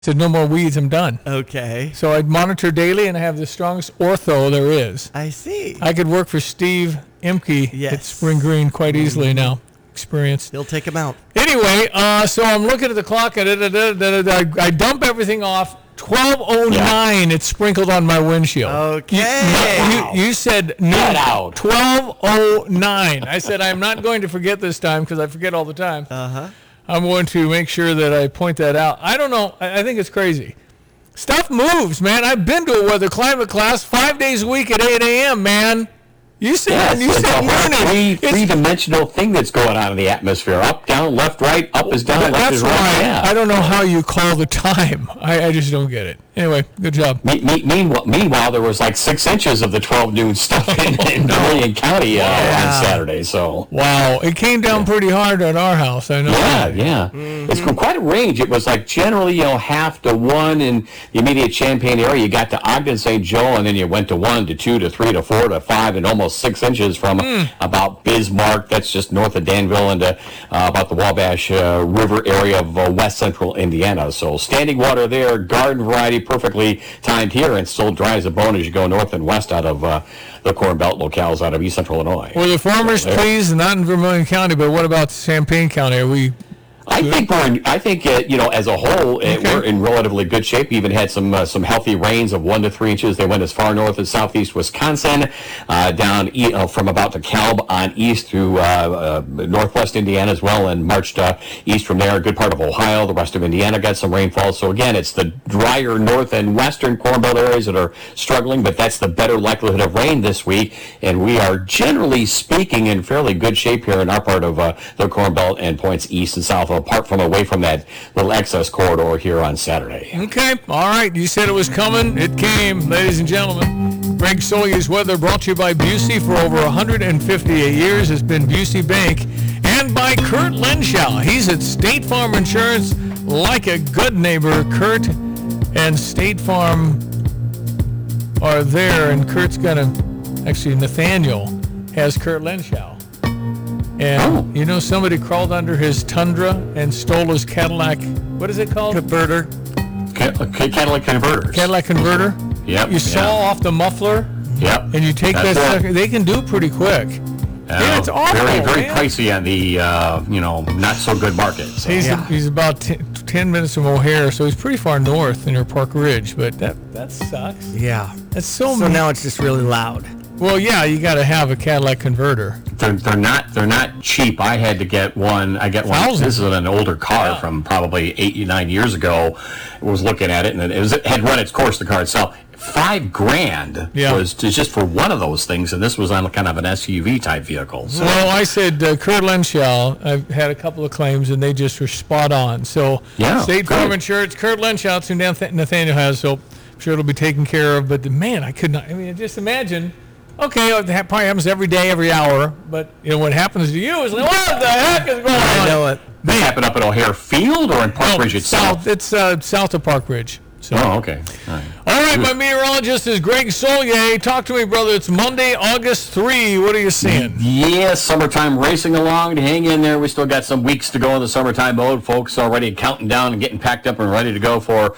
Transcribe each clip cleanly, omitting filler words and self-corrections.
said, no more weeds, I'm done. Okay. So I monitor daily, and I have the strongest ortho there is. I see. I could work for Steve Imke at Spring Green quite easily now. Experienced. He'll take him out. Anyway, so I'm looking at the clock, and I dump everything off. 12:09, it's sprinkled on my windshield. Okay. You said noon. 12:09. I said I'm not going to forget this time because I forget all the time. I'm going to make sure that I point that out. I don't know. I think it's crazy. Stuff moves, man. I've been to a weather climate class 5 days a week at 8 a.m., man. You said it's a three-dimensional thing that's going on in the atmosphere. Up, down, left, right. Up is down, left is right. Yeah. I don't know how you call the time. I just don't get it. Anyway, good job. Meanwhile, there was like 6 inches of the 12 noon stuff in Vermilion County on Saturday. So wow, it came down pretty hard at our house. I know. Yeah. Mm-hmm. It's quite a range. It was like generally, half to 1 in the immediate Champaign area. You got to Ogden, St. Joe, and then you went to 1 to 2 to 3 to 4 to 5, and almost 6 inches from about Bismarck. That's just north of Danville, and about the Wabash River area of west central Indiana. So standing water there, garden variety, perfectly timed here, and still dry as a bone as you go north and west out of the Corn Belt locales out of east central Illinois. Were the farmers pleased? Not in Vermilion County, but what about Champaign County? Are we? I think as a whole, we're in relatively good shape. We even had some healthy rains of 1 to 3 inches. They went as far north as southeast Wisconsin, down from about DeKalb on east through northwest Indiana as well, and marched east from there. A good part of Ohio, the rest of Indiana got some rainfall. So again, it's the drier north and western Corn Belt areas that are struggling, but that's the better likelihood of rain this week. And we are generally speaking in fairly good shape here in our part of the Corn Belt and points east and south, apart from away from that little excess corridor here on Saturday. Okay, all right. You said it was coming. It came, ladies and gentlemen. Greg Soulier's weather brought to you by Busey for over 158 years. It's been Busey Bank, and by Kurt Lenschow. He's at State Farm Insurance, like a good neighbor. Kurt and State Farm are there, and Kurt's Nathaniel has Kurt Lenschow. And somebody crawled under his Tundra and stole his Cadillac. What is it called? Converter. Cadillac converters. Cadillac converter. Yep. You saw off the muffler. Yep. And you take that sucker. They can do pretty quick. Yeah, it's awful. Very pricey on the not so good market. So. He's about 10 minutes from O'Hare, so he's pretty far north near Park Ridge. But that sucks. Yeah. That's so. So now it's just really loud. Well, yeah, you got to have a Cadillac converter. They're not cheap. I had to get one. I get one. This is an older car from probably 8-9 years ago. I was looking at it, and it had run its course. The car itself, $5,000 was just for one of those things, and this was on kind of an SUV type vehicle. So. Well, I said Kurt Lenschow. I've had a couple of claims, and they just were spot on. So State Farm Insurance, Kurt Lenschow, who Nathaniel has. So I'm sure it'll be taken care of. But man, I could not. I mean, just imagine. Okay, that probably happens every day, every hour, but what happens to you is like, what the heck is going on? I know it. They happen up at O'Hare Field or in Park Ridge itself? It's south of Park Ridge. So. Oh, okay. All right, my meteorologist is Greg Solier. Talk to me, brother. It's Monday, August 3. What are you seeing? Yes, summertime racing along. Hang in there. We still got some weeks to go in the summertime mode. Folks already counting down and getting packed up and ready to go for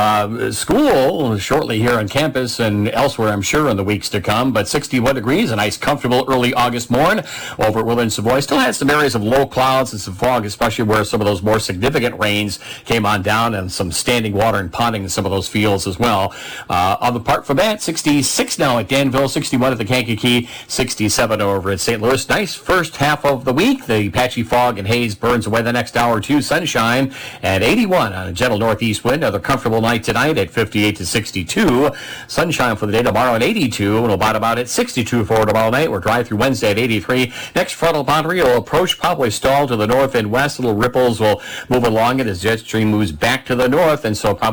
school shortly here on campus and elsewhere, I'm sure, in the weeks to come. But 61 degrees, a nice, comfortable early August morn over at Willard and Savoy. Still had some areas of low clouds and some fog, especially where some of those more significant rains came on down, and some standing water and ponding in some of those fields as well. Apart from that, 66 now at Danville, 61 at the Kankakee, 67 over at St. Louis. Nice first half of the week. The patchy fog and haze burns away the next hour or two. Sunshine at 81 on a gentle northeast wind. Another comfortable night tonight at 58 to 62. Sunshine for the day tomorrow at 82, and we'll bottom out at 62 for tomorrow night. We're dry through Wednesday at 83. Next frontal boundary will approach, probably stall to the north and west. Little ripples will move along it as jet stream moves back to the north, and so probably better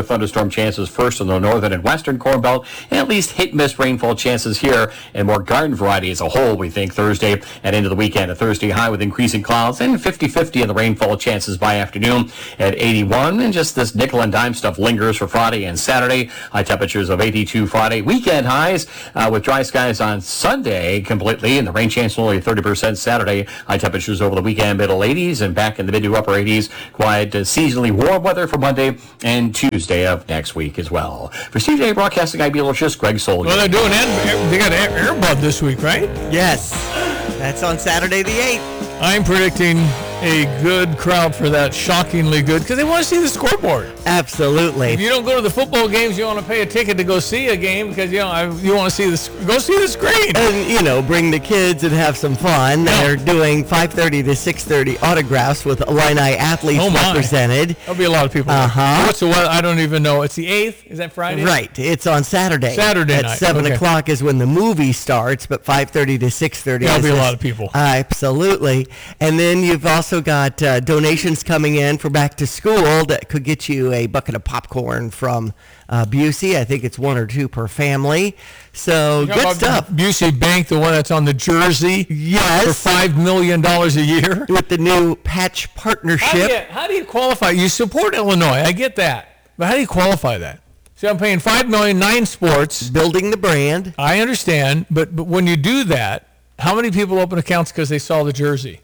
thunderstorm chances first in the northern and western Corn Belt, and at least hit-and-miss rainfall chances here, and more garden variety as a whole, we think, Thursday and into the weekend. A Thursday high with increasing clouds and 50-50 in the rainfall chances by afternoon at 81. And just this nickel and dime stuff lingers for Friday and Saturday. High temperatures of 82 Friday. Weekend highs with dry skies on Sunday completely, and the rain chance only 30% Saturday. High temperatures over the weekend, middle 80s, and back in the mid to upper 80s. Quiet, seasonally warm weather for Monday and Tuesday of next week as well. For CJ Broadcasting, I'm Beatrice, Greg Soldier. Well, they're doing they got Airbud this week, right? Yes. That's on Saturday the 8th. I'm predicting a good crowd for that, shockingly good, because they want to see the scoreboard. Absolutely. If you don't go to the football games, you want to pay a ticket to go see a game because you want to see go see the screen. And, bring the kids and have some fun. Yeah. They're doing 5:30 to 6:30 autographs with Illini athletes represented. There'll be a lot of people. Uh-huh. What's the weather? I don't even know. It's the 8th? Is that Friday? Right. It's on Saturday. Saturday at night. 7 Okay. o'clock is when the movie starts, but 5:30 to 6:30 There'll is be a this- lot of people. Absolutely. And then you've also got donations coming in for back to school that could get you a bucket of popcorn from Busey. I think it's 1 or 2 per family. So good stuff. Busey Bank, the one that's on the jersey. Yes. For $5 million a year. With the new patch partnership. How do you qualify? You support Illinois. I get that. But how do you qualify that? See, I'm paying $5 million, 9 sports. Building the brand. I understand. But when you do that, how many people open accounts because they saw the jersey?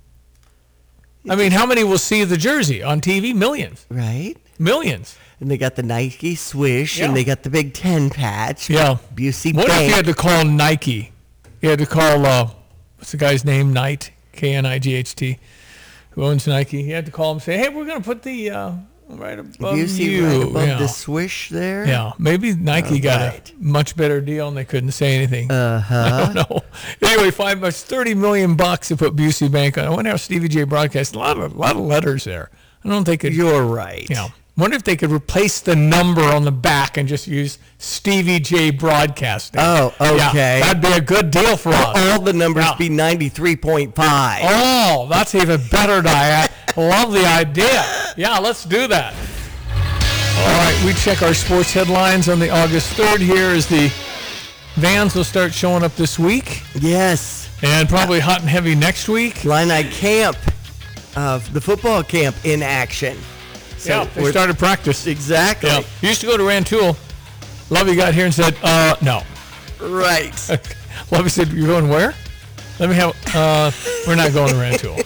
I mean, how many will see the jersey on TV? Millions. Right. Millions. And they got the Nike swish, Yeah. and they got the Big Ten patch. Yeah. Busey What if Bank. you had to call Nike? You had to call, what's the guy's name? Knight, Knight, who owns Nike. You had to call him and say, hey, we're going to put the right above Busey you. right above Yeah. the swish there. Yeah, maybe Nike got right. a much better deal and they couldn't say anything. Uh-huh. I don't know. Anyway, $30 million to put Busey Bank on. I wonder how Stevie J broadcast. A lot of letters there. I don't think it. You're right. Yeah. Wonder if they could replace the number on the back and just use Stevie J Broadcasting. Oh, okay. Yeah, that'd be a good deal for us. All the numbers Yeah. be 93.5. Oh, that's even better, Diane. Love the idea. Yeah, let's do that. All right, we check our sports headlines on the August 3rd here as the vans will start showing up this week Yes. and probably hot and heavy next week. Illini camp, the football camp in action. So Yeah, they we're- started practice. Exactly. Yeah. Used to go to Rantoul. Lovey got here and said, no. Right. Lovey said, you're going where? Let me have, we're not going to Rantoul.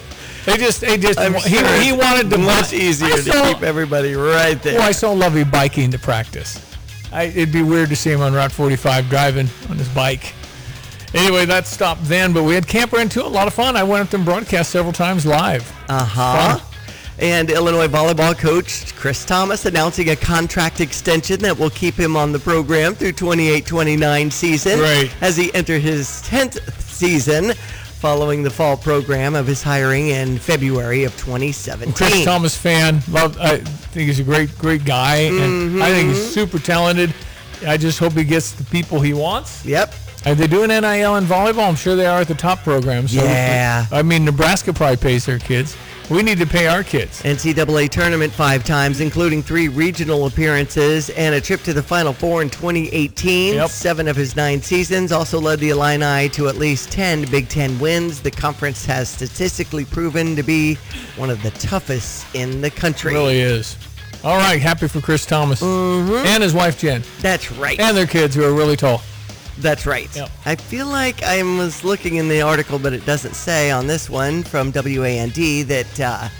He wanted to much easier to keep everybody right there. Well, I saw Lovey biking to practice. It'd be weird to see him on Route 45 driving on his bike. Anyway, that stopped then, but we had Camp Rantoul. A lot of fun. I went up and broadcast several times live. Uh-huh. And Illinois volleyball coach Chris Thomas announcing a contract extension that will keep him on the program through 28-29 season. Right. As he enters his 10th season following the fall program of his hiring in February of 2017. Chris Thomas fan. I think he's a great guy, and I think he's super talented. I just hope he gets the people he wants. Yep. Are they doing NIL in volleyball? I'm sure they are at the top programs. So Yeah. I mean, Nebraska probably pays their kids. We need to pay our kids. NCAA tournament 5 times, including 3 regional appearances and a trip to the Final Four in 2018. Yep. 7 of his 9 seasons. Also led the Illini to at least 10 Big Ten wins. The conference has statistically proven to be one of the toughest in the country. It really is. All right, happy for Chris Thomas and his wife Jen That's right. and their kids who are really tall. That's right. Yep. I feel like I was looking in the article, but it doesn't say on this one from WAND that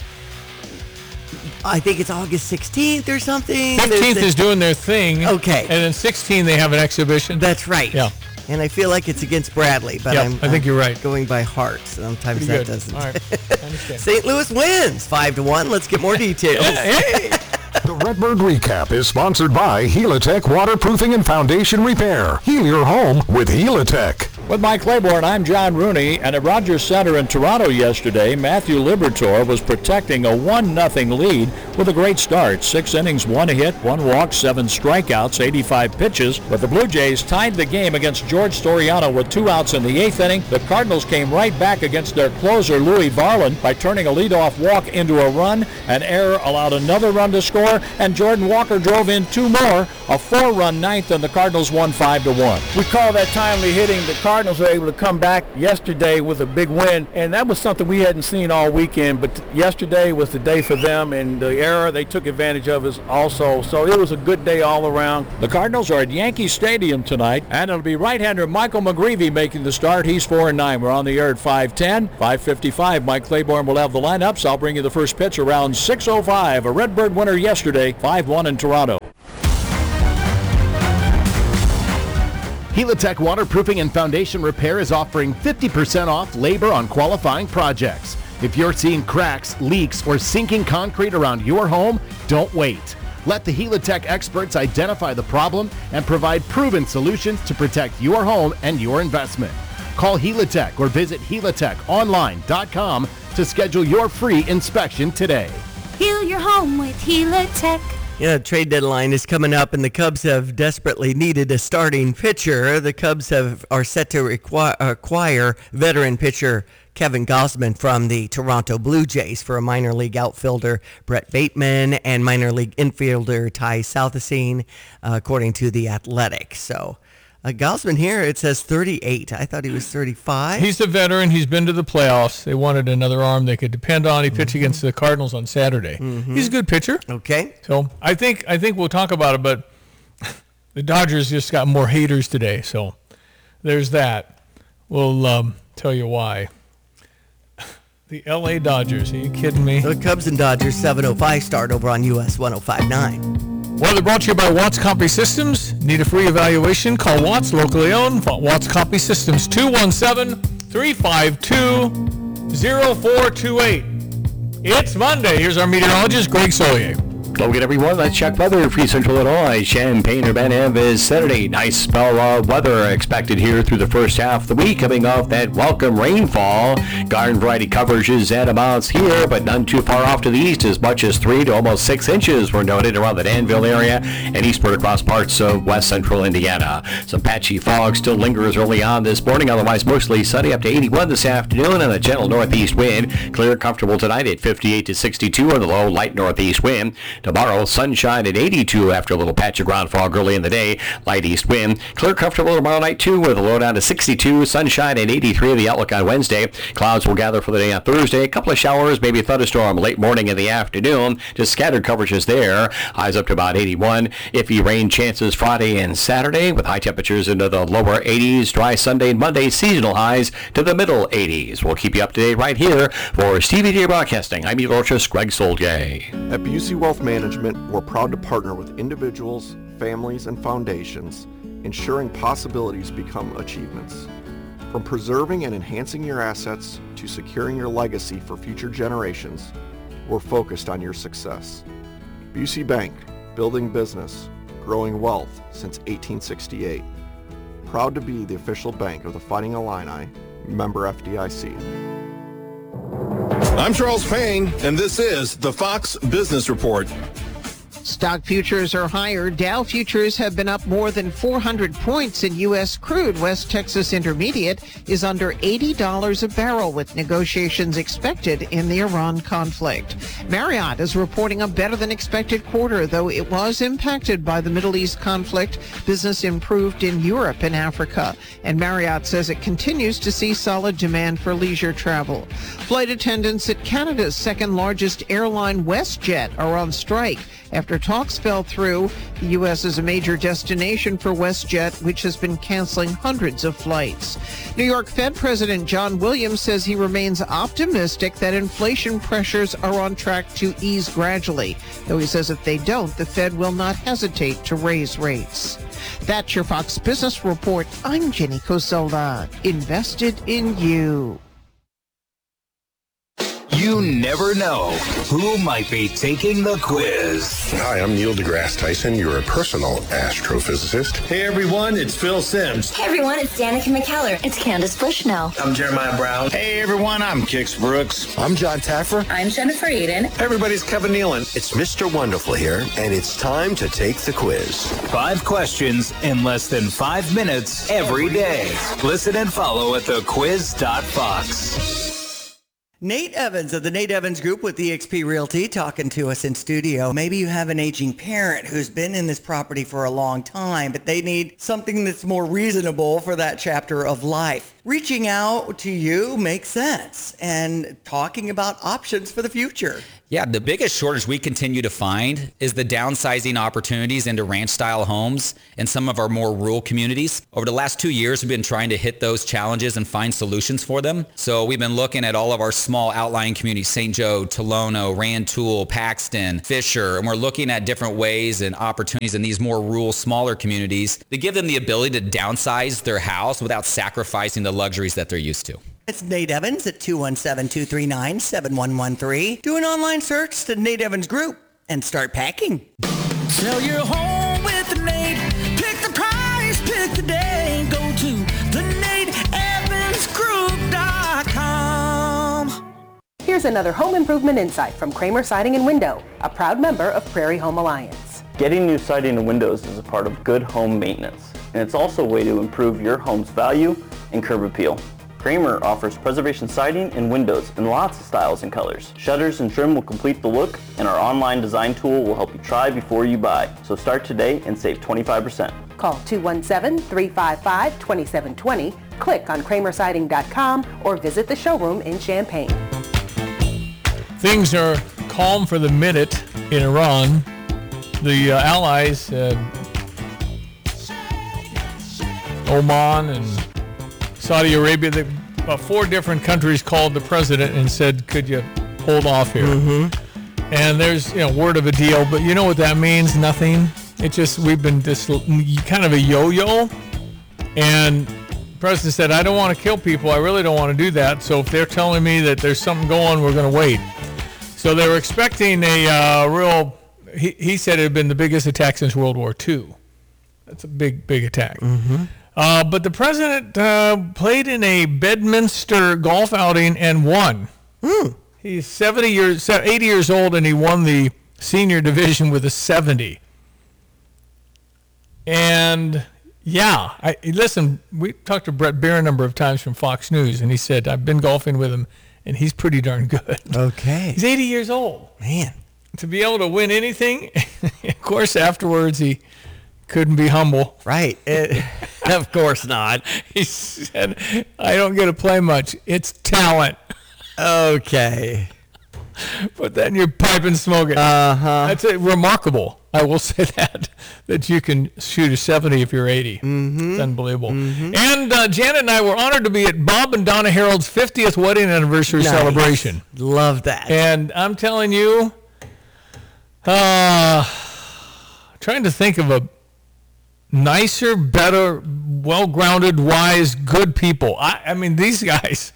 I think it's August 16th or something. 15th is doing their thing. Okay. And then 16 they have an exhibition. That's right. Yeah. And I feel like it's against Bradley, but Yeah, I'm I think you're right. going by heart. Sometimes Pretty that good. doesn't. All right, I understand. St. Louis wins 5-1. Let's get more details. Hey. The Redbird Recap is sponsored by Helitech Waterproofing and Foundation Repair. Heal your home with Helitech. With Mike Claiborne, I'm John Rooney, and at Rogers Center in Toronto yesterday, Matthew Liberatore was protecting a 1-0 lead with a great start. 6 innings, 1 hit, 1 walk, 7 strikeouts, 85 pitches. But the Blue Jays tied the game against George Storiano with 2 outs in the 8th inning. The Cardinals came right back against their closer, Louis Varland, by turning a leadoff walk into a run. An error allowed another run to score, and Jordan Walker drove in 2 more. A 4-run ninth, and the Cardinals won 5-1. We call that timely hitting. The Cardinals were able to come back yesterday with a big win, and that was something we hadn't seen all weekend, but yesterday was the day for them, and the error they took advantage of is also. So it was a good day all around. The Cardinals are at Yankee Stadium tonight, and it'll be right-hander Michael McGreevy making the start. He's 4-9. We're on the air at 5:10. 5:55. Mike Claiborne will have the lineups. I'll bring you the first pitch around 6:05. A Redbird winner yesterday, 5-1 in Toronto. Helitech Waterproofing and Foundation Repair is offering 50% off labor on qualifying projects. If you're seeing cracks, leaks, or sinking concrete around your home, don't wait. Let the Helitech experts identify the problem and provide proven solutions to protect your home and your investment. Call Helitech or visit helitechonline.com to schedule your free inspection today. Heal your home with Helitech. Yeah, trade deadline is coming up, and the Cubs have desperately needed a starting pitcher. The Cubs are set to acquire veteran pitcher Kevin Gausman from the Toronto Blue Jays for a minor league outfielder Brett Bateman and minor league infielder Ty Southesine, according to The Athletic. So Gausman here, it says 38. I thought he was 35. He's a veteran. He's been to the playoffs. They wanted another arm they could depend on. He pitched against the Cardinals on Saturday. He's a good pitcher. Okay. So I think we'll talk about it, but the Dodgers just got more haters today. So there's that. We'll tell you why. The L.A. Dodgers. Are you kidding me? The Cubs and Dodgers 7:05 start over on US 105.9. Weather brought to you by Watts Copy Systems. Need a free evaluation? Call Watts, locally owned. Watts Copy Systems, 217-352-0428. It's Monday. Here's our meteorologist, Greg Solier. Hello again, everyone. Let's check weather for Central Illinois. Champaign-Urbana is Saturday. Nice spell of weather expected here through the first half of the week, coming off that welcome rainfall. Garden variety coverages and amounts here, but none too far off to the east. As much as 3 to almost 6 inches were noted around the Danville area and eastward across parts of west central Indiana. Some patchy fog still lingers early on this morning. Otherwise, mostly sunny, up to 81 this afternoon, and a gentle northeast wind. Clear, comfortable tonight at 58 to 62 on the low, light northeast wind. Tomorrow, sunshine at 82 after a little patch of ground fog early in the day. Light east wind. Clear, comfortable tomorrow night, too, with a low down to 62. Sunshine at 83 the outlook on Wednesday. Clouds will gather for the day on Thursday. A couple of showers, maybe a thunderstorm late morning in the afternoon. Just scattered coverages there. Highs up to about 81. Iffy rain chances Friday and Saturday with high temperatures into the lower 80s. Dry Sunday and Monday. Seasonal highs to the middle 80s. We'll keep you up to date right here for Stevie J Broadcasting. I'm meteorologist Greg Soldier. At Busey Wealth Management, we're proud to partner with individuals, families, and foundations, ensuring possibilities become achievements. From preserving and enhancing your assets to securing your legacy for future generations, we're focused on your success. Busey Bank, building business, growing wealth since 1868. Proud to be the official bank of the Fighting Illini, member FDIC. I'm Charles Payne, and this is the Fox Business Report. Stock futures are higher. Dow futures have been up more than 400 points in U.S. crude. West Texas Intermediate is under $80 a barrel with negotiations expected in the Iran conflict. Marriott is reporting a better than expected quarter, though it was impacted by the Middle East conflict. Business improved in Europe and Africa, and Marriott says it continues to see solid demand for leisure travel. Flight attendants at Canada's second largest airline, WestJet, are on strike after talks fell through. The U.S. is a major destination for WestJet, which has been canceling hundreds of flights. New York Fed President John Williams says he remains optimistic that inflation pressures are on track to ease gradually, though he says if they don't, the Fed will not hesitate to raise rates. That's your Fox Business Report. I'm Jenny Cosola. Invested in you. You never know who might be taking the quiz. Hi, I'm Neil deGrasse Tyson, your personal astrophysicist. Hey everyone, it's Phil Simms. Hey everyone, it's Danica McKellar. It's Candace Bushnell. I'm Jeremiah Brown. Hey everyone, I'm Kix Brooks. I'm John Taffer. I'm Jennifer Aiden. Everybody's Kevin Nealon. It's Mr. Wonderful here, and it's time to take the quiz. 5 questions in less than 5 minutes every day. Listen and follow at thequiz.fox. Nate Evans of the Nate Evans Group with eXp Realty talking to us in studio. Maybe you have an aging parent who's been in this property for a long time, but they need something that's more reasonable for that chapter of life. Reaching out to you makes sense, and talking about options for the future. Yeah, the biggest shortage we continue to find is the downsizing opportunities into ranch-style homes in some of our more rural communities. Over the last 2 years, we've been trying to hit those challenges and find solutions for them. So we've been looking at all of our small outlying communities, St. Joe, Tolono, Rantoul, Paxton, Fisher, and we're looking at different ways and opportunities in these more rural, smaller communities to give them the ability to downsize their house without sacrificing the luxuries that they're used to. It's Nate Evans at 217-239-7113. Do an online search to Nate Evans Group and start packing. Sell your home with Nate. Pick the price, pick the day. Go to theNateEvansGroup.com. Here's another home improvement insight from Kramer Siding and Window, a proud member of Prairie Home Alliance. Getting new siding and windows is a part of good home maintenance, and it's also a way to improve your home's value and curb appeal. Kramer offers preservation siding and windows in lots of styles and colors. Shutters and trim will complete the look, and our online design tool will help you try before you buy. So start today and save 25%. Call 217-355-2720, click on kramersiding.com, or visit the showroom in Champaign. Things are calm for the minute in Iran. The allies, Oman and Saudi Arabia, about 4 different countries called the president and said, could you hold off here? Mm-hmm. And there's, word of a deal, but you know what that means? Nothing. It just, we've been kind of a yo-yo. And the president said, I don't want to kill people. I really don't want to do that. So if they're telling me that there's something going, we're going to wait. So they were expecting a he said it had been the biggest attack since World War II. That's a big, big attack. Mm-hmm. But the president played in a Bedminster golf outing and won. He's 80 years old, and he won the senior division with a 70. And yeah, listen, we talked to Brett Baer a number of times from Fox News, and he said, I've been golfing with him, and he's pretty darn good. Okay. He's 80 years old. Man. To be able to win anything, of course, afterwards he couldn't be humble. Right. Of course not. He said, I don't get to play much. It's talent. Okay. Put that in your pipe and smoke it. Uh-huh. That's remarkable. I will say that you can shoot a 70 if you're 80. Mm-hmm. It's unbelievable. Mm-hmm. And Janet and I were honored to be at Bob and Donna Harold's 50th wedding anniversary celebration. Love that. And I'm telling you, trying to think of a nicer, better, well-grounded, wise, good people. I mean, these guys,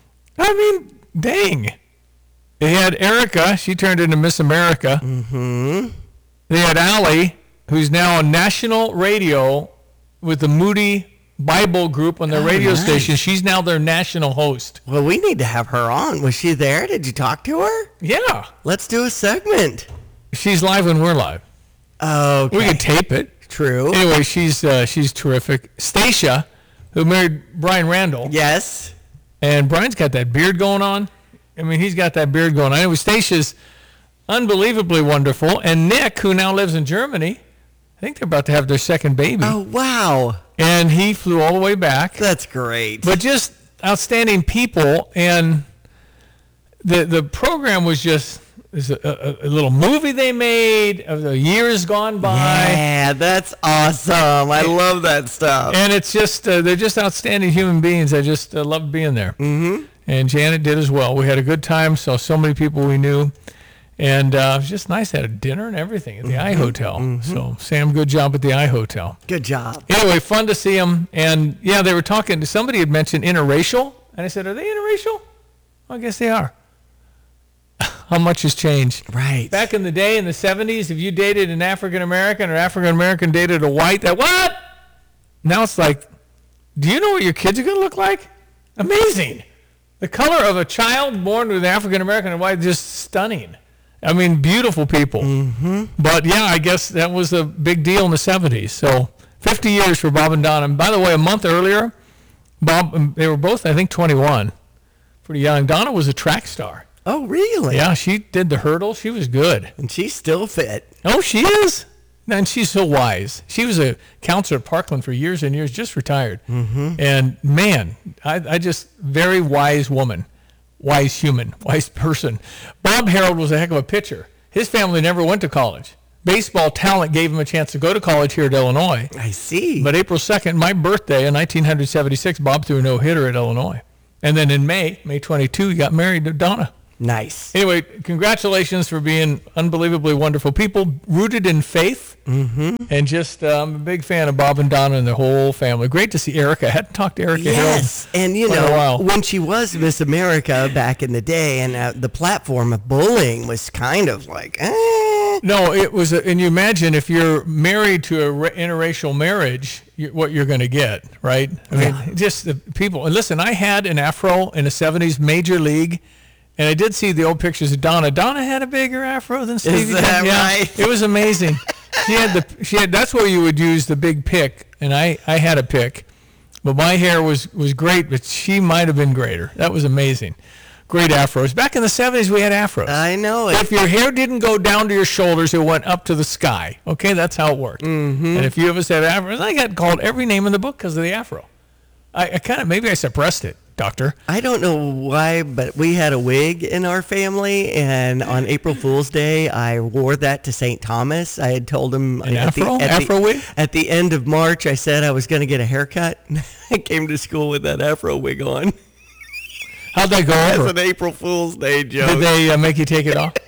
dang. They had Erica. She turned into Miss America. Mm-hmm. They had Allie, who's now on national radio with the Moody Bible Group on their radio station. She's now their national host. Well, we need to have her on. Was she there? Did you talk to her? Yeah. Let's do a segment. She's live when we're live. Okay. We can tape it. True. Anyway, she's terrific. Stacia, who married Brian Randall. Yes. And Brian's got that beard going on. I mean, he's got that beard going on. Anyway, Stacia's unbelievably wonderful. And Nick, who now lives in Germany, I think they're about to have their second baby. Oh, wow. And he flew all the way back. That's great. But just outstanding people. And the program was just a little movie they made of the years gone by. Yeah, that's awesome. I love that stuff. And it's just, they're just outstanding human beings. I just loved being there. Mm-hmm. And Janet did as well. We had a good time, saw so many people we knew. And it was just nice. Had a dinner and everything at the I Hotel. Mm-hmm. So, Sam, good job at the I Hotel. Good job. Anyway, fun to see them. And, yeah, they were talking. Somebody had mentioned interracial. And I said, are they interracial? Well, I guess they are. how much has changed. Right. Back in the day, in the 70s, if you dated an African-American or African-American dated a white, what? Now it's like, do you know what your kids are going to look like? Amazing. The color of a child born with an African-American and white is just stunning. I mean, beautiful people. Mm-hmm. But, yeah, I guess that was a big deal in the 70s. So 50 years for Bob and Donna. And by the way, a month earlier, Bob, they were both, I think, 21. Pretty young. Donna was a track star. Oh, really? Yeah, she did the hurdle. She was good. And she's still fit. Oh, she is? And she's so wise. She was a counselor at Parkland for years and years, just retired. Mm-hmm. And, man, I just, very wise woman, wise human, wise person. Bob Harold was a heck of a pitcher. His family never went to college. Baseball talent gave him a chance to go to college here at Illinois. I see. But April 2nd, my birthday in 1976, Bob threw a no-hitter at Illinois. And then in May 22, he got married to Donna. Nice. Anyway, congratulations for being unbelievably wonderful people, rooted in faith. Mm-hmm. And just, I'm a big fan of Bob and Donna and their whole family. Great to see Erica. I hadn't talked to Erica Yes. Hill And, you in a know, while. when she was Miss America back in the day, and the platform of bullying was kind of like, No, it was, and you imagine if you're married to an interracial marriage, what you're going to get, right? I mean, just the people. And listen, I had an afro in the 70s, Major League, and I did see the old pictures of Donna. Donna had a bigger afro than Stevie. Is that right? It was amazing. She had that's where you would use the big pick, and I had a pick, but my hair was great, but she might have been greater. That was amazing. Great afros. Back in the 70s, we had afros. I know it. If your hair didn't go down to your shoulders, it went up to the sky. Okay, that's how it worked. Mm-hmm. And if you ever said afros, I got called every name in the book because of the afro. I kind of, maybe I suppressed it, doctor. I don't know why, but we had a wig in our family, and on April Fool's Day, I wore that to St. Thomas. I had told him afro wig? At the end of March, I said I was going to get a haircut. I came to school with that afro wig on. How'd that go over? As an April Fool's Day joke. Did they make you take it off?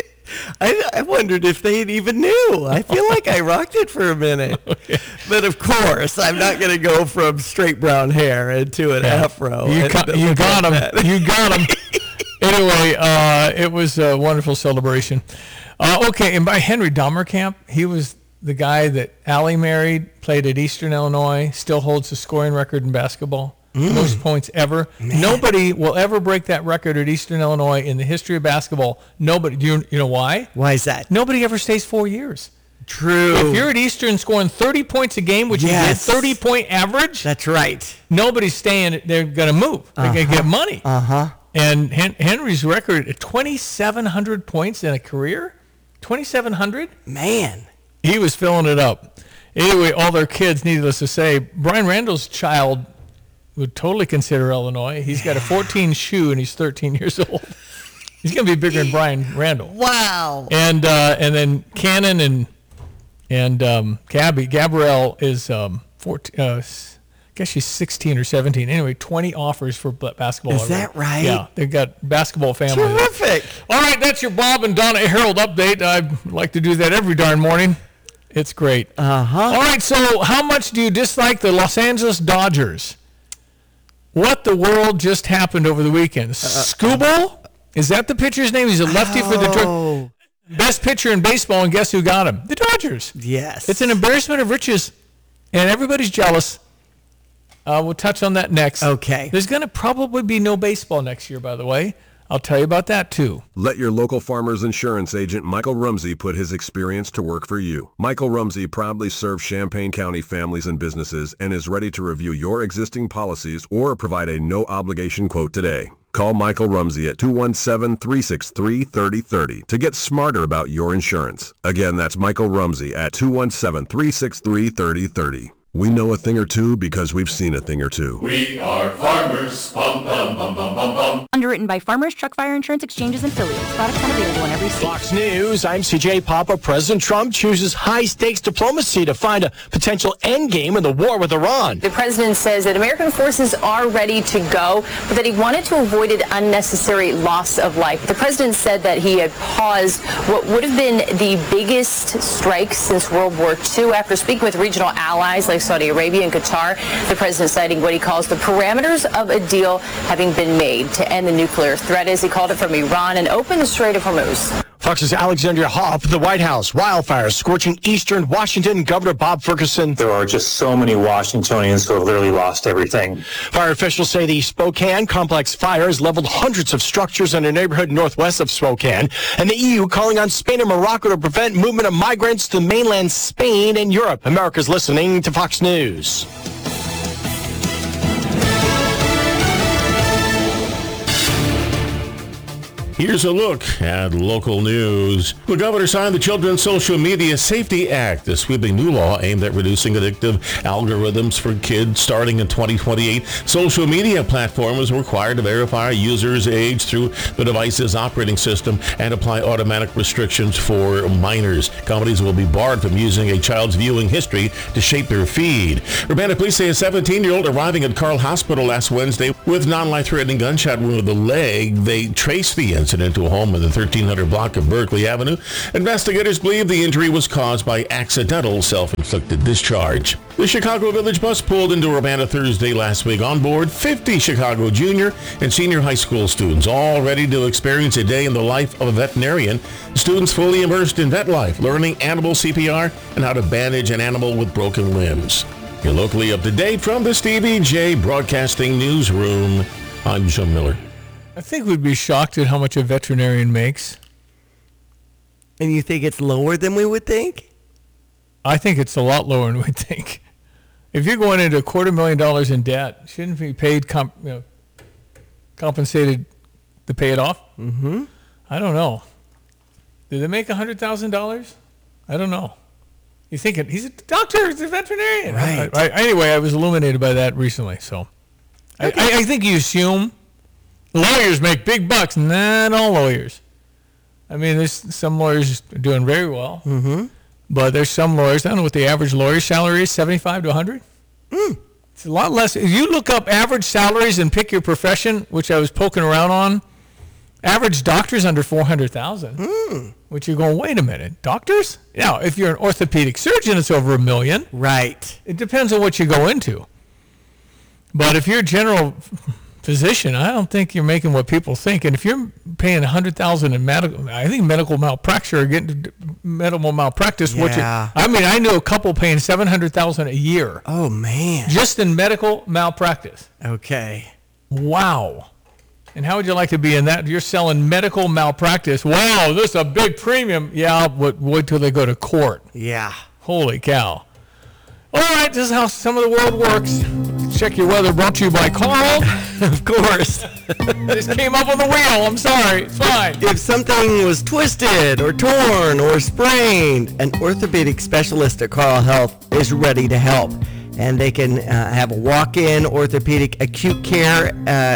I wondered if they even knew. I feel like I rocked it for a minute. But of course, I'm not going to go from straight brown hair into an afro. You got him. You got him. Anyway, it was a wonderful celebration. Okay, and by Henry Dahmerkamp, he was the guy that Allie married, played at Eastern Illinois, still holds the scoring record in basketball. Most points ever. Man. Nobody will ever break that record at Eastern Illinois in the history of basketball. Nobody. Do you know why? Why is that? Nobody ever stays 4 years. True. If you're at Eastern scoring 30 points a game, which Yes. you did, 30-point average, That's right. nobody's staying. They're going to move. They're going to get money. Uh-huh. And Henry's record at 2,700 points in a career, 2,700? Man. He was filling it up. Anyway, all their kids, needless to say, Brian Randall's child would totally consider Illinois. He's got a 14 shoe, and he's 13 years old. He's going to be bigger than Brian Randall. Wow. And then Cannon and Gabrielle is 14. I guess she's 16 or 17. Anyway, 20 offers for basketball. Is that right? Yeah, they've got basketball family. Terrific. All right, that's your Bob and Donna Harold update. I like to do that every darn morning. It's great. Uh-huh. All right, so how much do you dislike the Los Angeles Dodgers? What the world just happened over the weekend? Skubal? Is that the pitcher's name? He's a lefty for the Detroit. Best pitcher in baseball, and guess who got him? The Dodgers. Yes. It's an embarrassment of riches, and everybody's jealous. We'll touch on that next. Okay. There's going to probably be no baseball next year, by the way. I'll tell you about that, too. Let your local Farmers Insurance agent Michael Rumsey put his experience to work for you. Michael Rumsey proudly serves Champaign County families and businesses and is ready to review your existing policies or provide a no-obligation quote today. Call Michael Rumsey at 217-363-3030 to get smarter about your insurance. Again, that's Michael Rumsey at 217-363-3030. We know a thing or two because we've seen a thing or two. We are farmers. Bum, bum, bum, bum, bum, bum. Underwritten by Farmers Truck Fire Insurance Exchanges and Affiliates. Products not available in every state. Fox News, I'm CJ Papa. President Trump chooses high-stakes diplomacy to find a potential endgame in the war with Iran. The president says that American forces are ready to go, but that he wanted to avoid an unnecessary loss of life. The president said that he had paused what would have been the biggest strike since World War II after speaking with regional allies like Saudi Arabia and Qatar. The president citing what he calls the parameters of a deal having been made to end the nuclear threat, as he called it, from Iran and open the Strait of Hormuz. Fox's Alexandria Hoff, the White House. Wildfires scorching eastern Washington. Governor Bob Ferguson. There are just so many Washingtonians who have literally lost everything. Fire officials say the Spokane complex fires leveled hundreds of structures in a neighborhood northwest of Spokane. And the EU calling on Spain and Morocco to prevent movement of migrants to mainland Spain and Europe. America's listening to Fox News. Here's a look at local news. The governor signed the Children's Social Media Safety Act, a sweeping new law aimed at reducing addictive algorithms for kids. Starting in 2028, social media platforms are required to verify a user's age through the device's operating system and apply automatic restrictions for minors. Companies will be barred from using a child's viewing history to shape their feed. Urbana police say a 17-year-old arriving at Carl Hospital last Wednesday with non-life-threatening gunshot wound to the leg. They traced the incident to a home in the 1300 block of Berkeley Avenue. Investigators believe the injury was caused by accidental self-inflicted discharge. The Chicago Village bus pulled into Urbana Thursday last week. On board 50 Chicago junior and senior high school students, all ready to experience a day in the life of a veterinarian. Students fully immersed in vet life, learning animal CPR and how to bandage an animal with broken limbs. You're locally up to date from the Stevie J Broadcasting Newsroom. I'm Jim Miller. I think we'd be shocked at how much a veterinarian makes. And you think it's lower than we would think? I think it's a lot lower than we think. If you're going into $250,000 in debt, shouldn't be paid compensated to pay it off? Mm-hmm. I don't know. Did they make $100,000? I don't know. You think he's a doctor, he's a veterinarian. Right. Anyway, I was illuminated by that recently. So I think you assume lawyers make big bucks. Not all lawyers. I mean, there's some lawyers doing very well. Mm-hmm. But there's some lawyers, I don't know what the average lawyer's salary is, 75 to 100? It's a lot less. If you look up average salaries and pick your profession, which I was poking around on, average doctor's under 400,000. Which you're going, wait a minute, doctors? Now, if you're an orthopedic surgeon, it's over $1 million. Right. It depends on what you go into. But if you're a general physician, I don't think you're making what people think. And if you're paying $100,000 in medical, I think medical malpractice or getting medical malpractice. Yeah. I knew a couple paying $700,000 a year. Oh man. Just in medical malpractice. Okay. Wow. And how would you like to be in that? You're selling medical malpractice. Wow, this is a big premium. Yeah, but wait till they go to court. Yeah. Holy cow. All right, this is how some of the world works. Check your weather, brought to you by Carl. Of course. This came up on the wheel. I'm sorry. It's fine. If something was twisted or torn or sprained, an orthopedic specialist at Carl Health is ready to help. And they can have a walk-in orthopedic acute care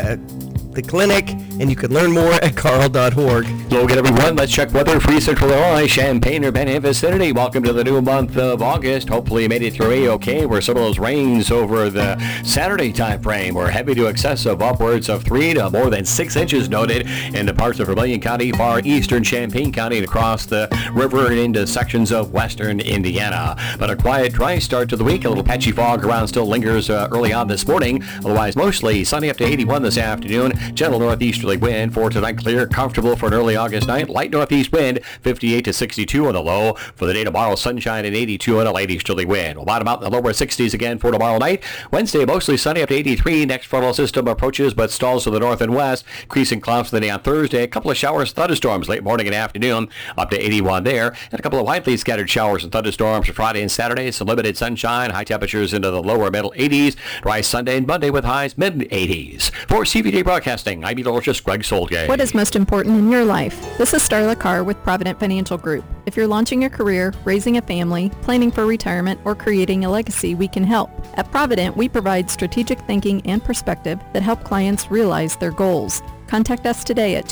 the clinic, and you can learn more at carl.org. Hello again, everyone. Let's check weather for Central Illinois, Champaign, Urbana vicinity. Welcome to the new month of August. Hopefully you made it through A-OK. Where some of those rains over the Saturday time frame were heavy to excessive, upwards of 3 to more than 6 inches noted in the parts of Vermilion County, far eastern Champaign County, and across the river and into sections of western Indiana. But a quiet, dry start to the week. A little patchy fog around still lingers early on this morning. Otherwise, mostly sunny, up to 81 this afternoon. Gentle northeasterly wind for tonight, clear, comfortable for an early August night. Light northeast wind, 58 to 62 on the low. For the day tomorrow, sunshine and 82 on a light easterly wind. We'll bottom out in the lower 60s again for tomorrow night. Wednesday, mostly sunny, up to 83. Next frontal system approaches, but stalls to the north and west. Increasing clouds for the day on Thursday. A couple of showers, thunderstorms late morning and afternoon, up to 81 there. And a couple of widely scattered showers and thunderstorms for Friday and Saturday. Some limited sunshine, high temperatures into the lower middle 80s. Dry Sunday and Monday with highs mid-80s. For CVJ Broadcasting, I'm meteorologist Greg Solgay. What is most important in your life? This is Starla Carr with Provident Financial Group. If you're launching a career, raising a family, planning for retirement, or creating a legacy, we can help. At Provident, we provide strategic thinking and perspective that help clients realize their goals. Contact us today at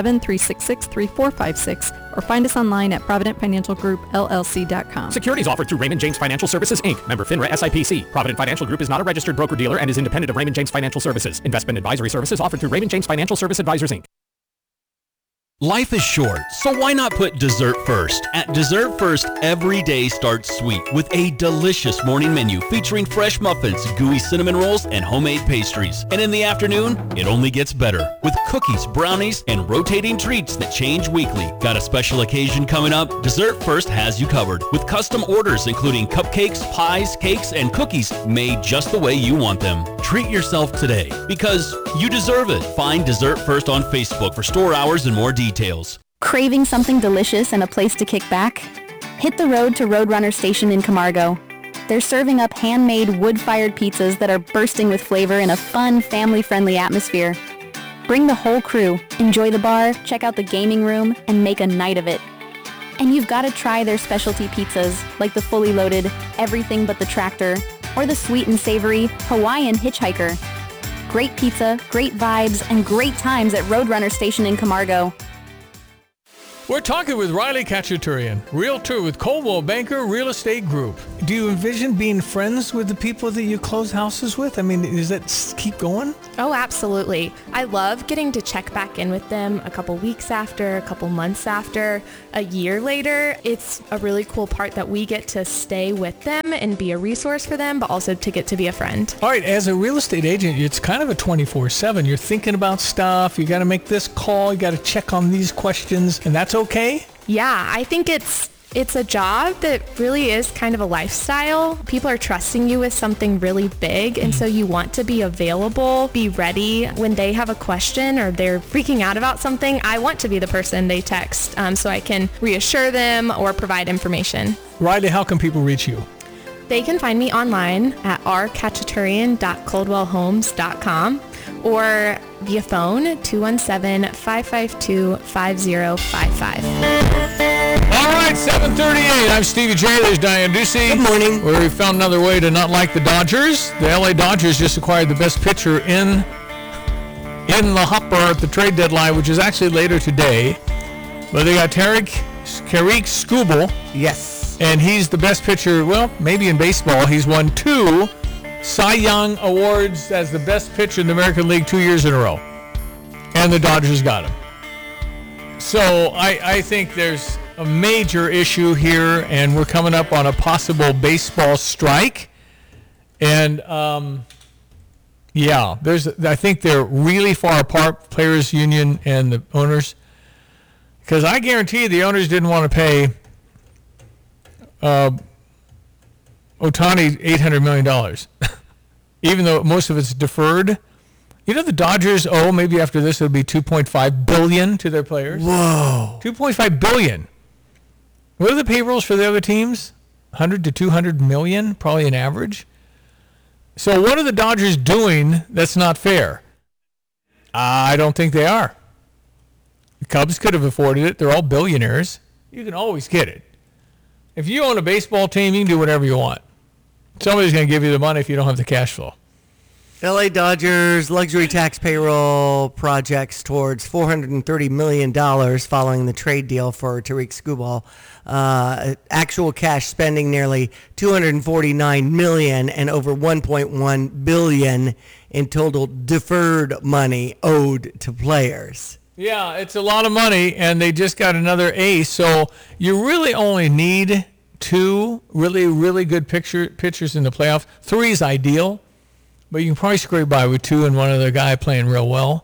217-366-3456 or find us online at providentfinancialgroupllc.com. Securities offered through Raymond James Financial Services, Inc., member FINRA SIPC. Provident Financial Group is not a registered broker-dealer and is independent of Raymond James Financial Services. Investment advisory services offered through Raymond James Financial Service Advisors, Inc. Life is short, so why not put dessert first? At Dessert First, every day starts sweet with a delicious morning menu featuring fresh muffins, gooey cinnamon rolls, and homemade pastries. And in the afternoon, it only gets better with cookies, brownies, and rotating treats that change weekly. Got a special occasion coming up? Dessert First has you covered with custom orders including cupcakes, pies, cakes, and cookies made just the way you want them. Treat yourself today because you deserve it. Find Dessert First on Facebook for store hours and more details. Craving something delicious and a place to kick back? Hit the road to Roadrunner Station in Camargo. They're serving up handmade wood-fired pizzas that are bursting with flavor in a fun, family-friendly atmosphere. Bring the whole crew, enjoy the bar, check out the gaming room, and make a night of it. And you've got to try their specialty pizzas, like the fully loaded Everything But the Tractor, or the sweet and savory Hawaiian Hitchhiker. Great pizza, great vibes, and great times at Roadrunner Station in Camargo. We're talking with Riley Khachaturian, realtor with Coldwell Banker Real Estate Group. Do you envision being friends with the people that you close houses with? I mean, does that keep going? Oh, absolutely. I love getting to check back in with them a couple weeks after, a couple months after, a year later. It's a really cool part that we get to stay with them and be a resource for them, but also to get to be a friend. All right, as a real estate agent, it's kind of a 24/7. You're thinking about stuff. You got to make this call. You got to check on these questions, and that's okay? Yeah, I think it's a job that really is kind of a lifestyle. People are trusting you with something really big, and so you want to be available, be ready when they have a question or they're freaking out about something. I want to be the person they text so I can reassure them or provide information. Riley, how can people reach you? They can find me online at rkhachaturian.coldwellhomes.com or via phone 217-552-5055. All right, 7:38. I'm Stevie J. There's Diane Ducey. Good morning. Where we found another way to not like the Dodgers. The LA Dodgers just acquired the best pitcher in the hopper at the trade deadline, which is actually later today. But they got Tarik Skubal. Yes. And he's the best pitcher, well, maybe in baseball. He's won 2 Cy Young Awards as the best pitcher in the American League 2 years in a row. And the Dodgers got him. So I think there's a major issue here, and we're coming up on a possible baseball strike. And, I think they're really far apart, players' union and the owners. Because I guarantee the owners didn't want to pay Ohtani $800 million, even though most of it's deferred. You know, the Dodgers owe, maybe after this, it'll be $2.5 billion to their players. Whoa. $2.5 billion. What are the payrolls for the other teams? 100 to 200 million, probably an average. So what are the Dodgers doing that's not fair? I don't think they are. The Cubs could have afforded it. They're all billionaires. You can always get it. If you own a baseball team, you can do whatever you want. Somebody's going to give you the money if you don't have the cash flow. LA Dodgers luxury tax payroll projects towards $430 million following the trade deal for Tarik Skubal. Actual cash spending nearly $249 million and over $1.1 billion in total deferred money owed to players. Yeah, it's a lot of money, and they just got another ace. So you really only need 2 really, really good pitchers in the playoff. 3 is ideal, but you can probably scrape by with 2 and one other guy playing real well.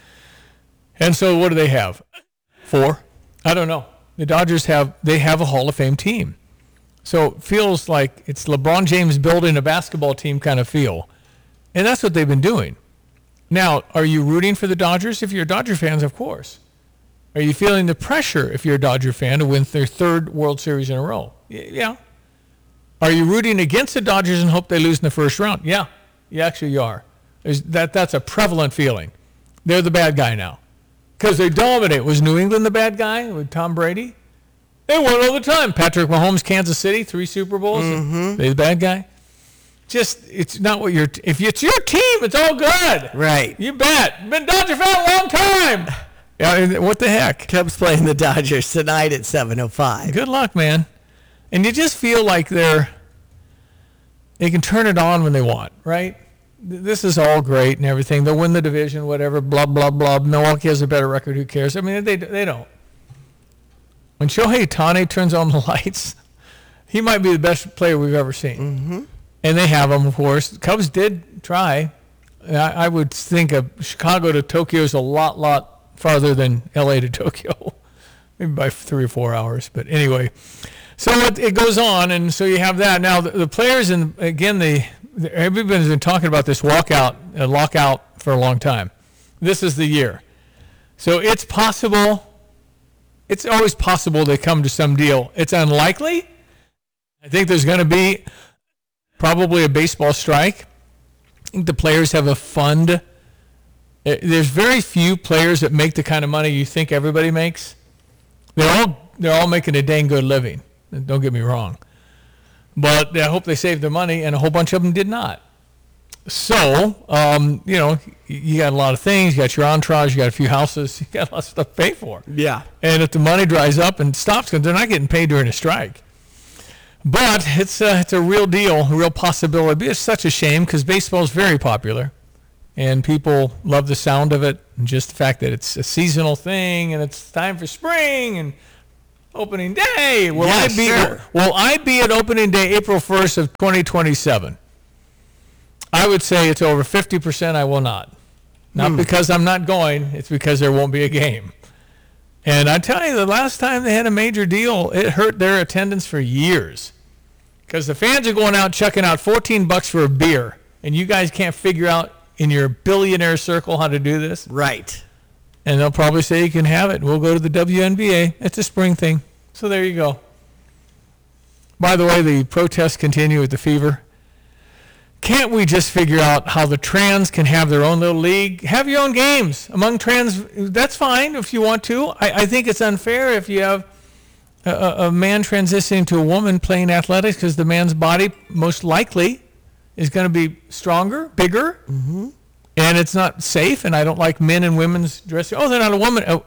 And so what do they have? 4? I don't know. The Dodgers have a Hall of Fame team. So it feels like it's LeBron James building a basketball team kind of feel. And that's what they've been doing. Now, are you rooting for the Dodgers? If you're Dodger fans, of course. Are you feeling the pressure, if you're a Dodger fan, to win their 3rd World Series in a row? Yeah. Are you rooting against the Dodgers and hope they lose in the first round? Yeah. You actually are. That's a prevalent feeling. They're the bad guy now. Because they dominate. Was New England the bad guy with Tom Brady? They won all the time. Patrick Mahomes, Kansas City, 3 Super Bowls. Mm-hmm. They're the bad guy. It's not what if it's your team, it's all good. Right. You bet. Been Dodger fan a long time. Yeah, what the heck? Cubs playing the Dodgers tonight at 7:05. Good luck, man. And you just feel like they can turn it on when they want, right? this is all great and everything. They'll win the division, whatever, blah, blah, blah. Milwaukee has a better record. Who cares? I mean, they don't. When Shohei Ohtani turns on the lights, he might be the best player we've ever seen. Mm-hmm. And they have him, of course. The Cubs did try. I would think of Chicago to Tokyo is a lot farther than L.A. to Tokyo, maybe by 3 or 4 hours. But anyway, so it goes on, and so you have that. Now, the players, and again, everybody's been talking about this lockout for a long time. This is the year. So it's possible. It's always possible they come to some deal. It's unlikely. I think there's going to be probably a baseball strike. I think the players have a fund. There's very few players that make the kind of money you think everybody makes. They're all making a dang good living. Don't get me wrong. But I hope they saved their money, and a whole bunch of them did not. So, you got a lot of things. You got your entourage. You got a few houses. You got a lot of stuff to pay for. Yeah. And if the money dries up and stops, they're not getting paid during a strike. But it's a real deal, a real possibility. It's such a shame because baseball is very popular, and people love the sound of it, and just the fact that it's a seasonal thing, and it's time for spring and opening day. Will I be at opening day April 1st of 2027? I would say it's over 50% I will not. Not because I'm not going, it's because there won't be a game. And I tell you, the last time they had a major deal, it hurt their attendance for years. Because the fans are going out chucking out $14 for a beer, and you guys can't figure out in your billionaire circle how to do this. Right. And they'll probably say you can have it. We'll go to the WNBA. It's a spring thing. So there you go. By the way, the protests continue with the fever. Can't we just figure out how the trans can have their own little league? Have your own games among trans. That's fine if you want to. I think it's unfair if you have a man transitioning to a woman playing athletics because the man's body most likely is going to be stronger, bigger, and it's not safe. And I don't like men and women's dressing. Oh, they're not a woman. Oh.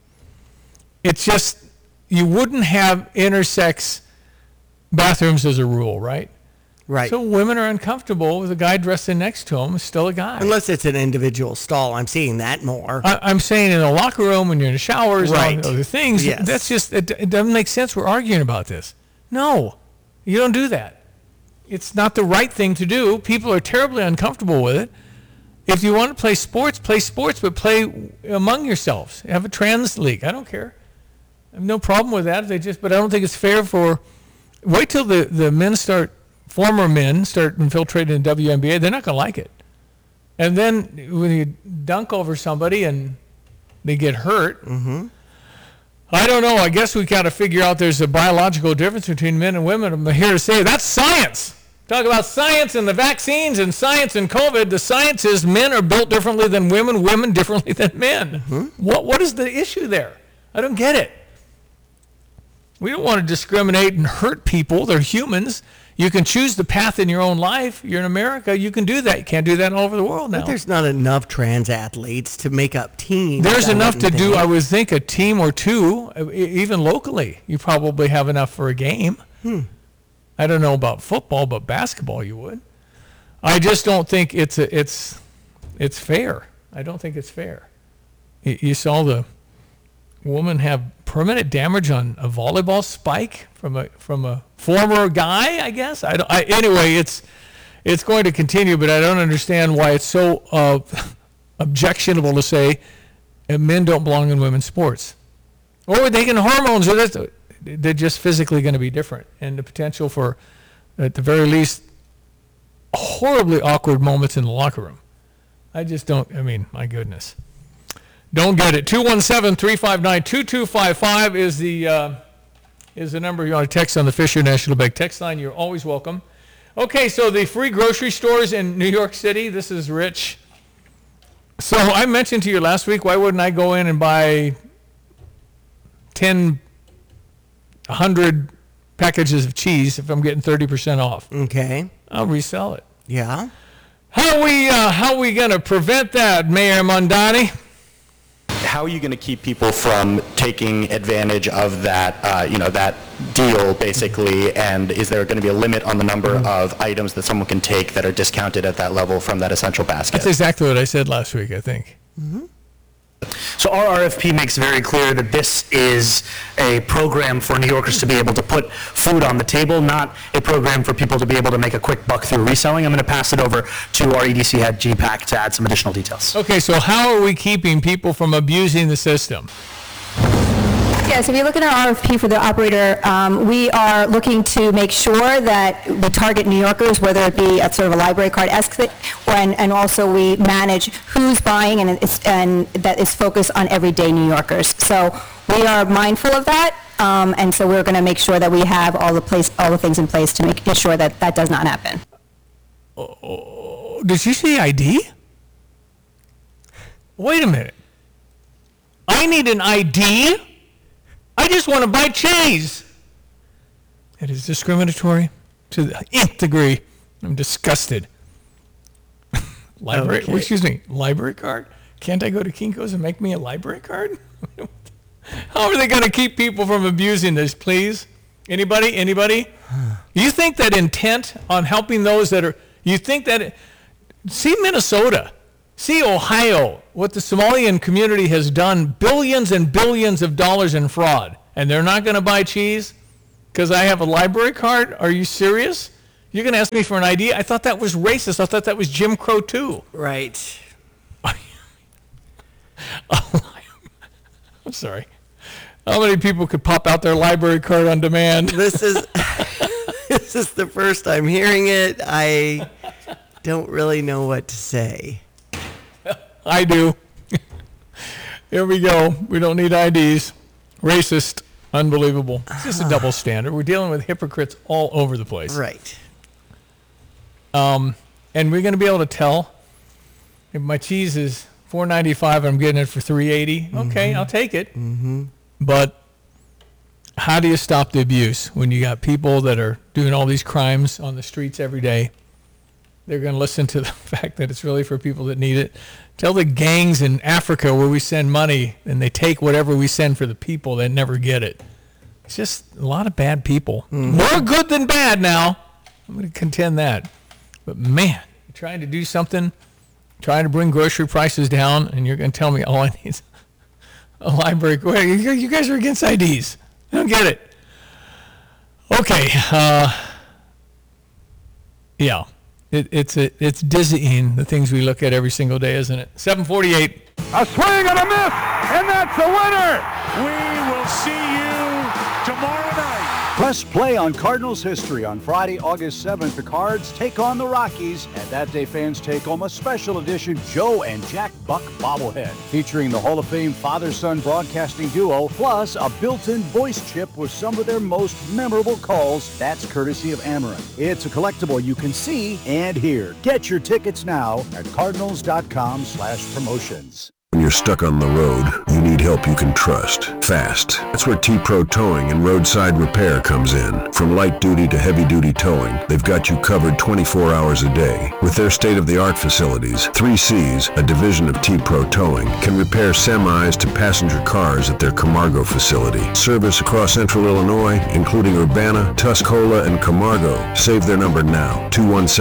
It's just you wouldn't have intersex bathrooms as a rule, right? Right. So women are uncomfortable with a guy dressed in next to them is still a guy. Unless it's an individual stall. I'm seeing that more. I'm saying in the locker room when you're in the showers right. and all the other things. Yes. That's just, it doesn't make sense. We're arguing about this. No, you don't do that. It's not the right thing to do. People are terribly uncomfortable with it. If you want to play sports, but play among yourselves. Have a trans league. I don't care. I have no problem with that. But I don't think it's fair wait till the former men start infiltrating the WNBA. They're not going to like it. And then when you dunk over somebody and they get hurt, I don't know. I guess we got to figure out there's a biological difference between men and women. I'm here to say that's science. Talk about science and the vaccines and science and COVID. The science is men are built differently than women, women differently than men. What is the issue there? I don't get it. We don't want to discriminate and hurt people. They're humans. You can choose the path in your own life. You're in America. You can do that. You can't do that all over the world now. But there's not enough trans athletes to make up teams. There's enough to do, I would think, a team or two, even locally. You probably have enough for a game. I don't know about football, but basketball you would. I just don't think it's fair. I don't think it's fair. You saw the woman have permanent damage on a volleyball spike from a former guy, I guess. Anyway, it's going to continue, but I don't understand why it's so objectionable to say men don't belong in women's sports. Or they can hormones, or they're just physically going to be different, and the potential for, at the very least, horribly awkward moments in the locker room. I just don't. I mean, my goodness. Don't get it. 217-359-2255 is the number you want to text on the Fisher National Bank text line. You're always welcome. Okay, so the free grocery stores in New York City. This is Rich. So I mentioned to you last week, why wouldn't I go in and buy 100 packages of cheese if I'm getting 30% off? Okay. I'll resell it. Yeah. How are we going to prevent that, Mayor Mondani? how are you going to keep people from taking advantage of that, that deal, basically, and is there going to be a limit on the number of items that someone can take that are discounted at that level from that essential basket? That's exactly what I said last week, I think. Mm-hmm. So our RFP makes very clear that this is a program for New Yorkers to be able to put food on the table, not a program for people to be able to make a quick buck through reselling. I'm going to pass it over to our EDC head, GPAC, to add some additional details. Okay, so how are we keeping people from abusing the system? Yes, if you look at our RFP for the operator, we are looking to make sure that we target New Yorkers, whether it be at sort of a library card-esque thing, and also we manage who's buying and that is focused on everyday New Yorkers. So we are mindful of that, and so we're going to make sure that we have all the things in place to make sure that that does not happen. Did you say ID? Wait a minute. I need an ID? I just want to buy cheese. It is discriminatory to the nth degree. I'm disgusted. Library, Okay. excuse me, library card? Can't I go to Kinko's and make me a library card? How are they going to keep people from abusing this, please? Anybody? You think that intent on helping those that are, see Minnesota, see Ohio, what the Somalian community has done, billions and billions of dollars in fraud, and they're not going to buy cheese because I have a library card? Are you serious? You're going to ask me for an ID? I thought that was racist. I thought that was Jim Crow too. Right. I'm sorry. How many people could pop out their library card on demand? This is the first I'm hearing it. I don't really know what to say. I do. Here we go. We don't need IDs. Racist. Unbelievable. It's just a double standard. We're dealing with hypocrites all over the place. Right. And we're going to be able to tell if my cheese is $4.95 and I'm getting it for $3.80. Okay, I'll take it. Mm-hmm. But how do you stop the abuse when you got people that are doing all these crimes on the streets every day? They're going to listen to the fact that it's really for people that need it. Tell the gangs in Africa where we send money and they take whatever we send for the people that never get it. It's just a lot of bad people. More good than bad now. I'm going to contend that. But man, you're trying to do something, trying to bring grocery prices down, and you're going to tell me all I need is a library. You guys are against IDs. I don't get it. Okay. Yeah. It's dizzying, the things we look at every single day, isn't it? 7:48. A swing and a miss, and that's the winner. We will see you tomorrow night. Press play on Cardinals history on Friday, August 7th. The Cards take on the Rockies, and that day fans take home a special edition Joe and Jack Buck bobblehead featuring the Hall of Fame father-son broadcasting duo, plus a built-in voice chip with some of their most memorable calls. That's courtesy of Amarin. It's a collectible you can see and hear. Get your tickets now at cardinals.com/promotions. When you're stuck on the road, you need help you can trust. Fast. That's where T-Pro Towing and Roadside Repair comes in. From light duty to heavy duty towing, they've got you covered 24 hours a day. With their state-of-the-art facilities, 3Cs, a division of T-Pro Towing, can repair semis to passenger cars at their Camargo facility. Service across central Illinois, including Urbana, Tuscola, and Camargo. Save their number now,